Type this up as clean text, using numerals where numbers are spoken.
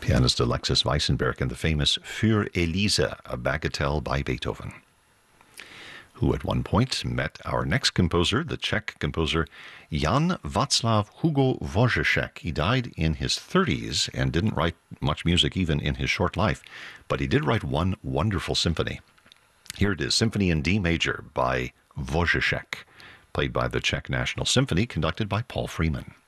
Pianist Alexis Weissenberg and the famous Für Elise, a bagatelle by Beethoven, who at one point met our next composer, the Czech composer Jan Václav Hugo Wojciech. He died in his 30s and didn't write much music even in his short life, but he did write one wonderful symphony. Here it is, Symphony in D Major by Wojciech, played by the Czech National Symphony, conducted by Paul Freeman.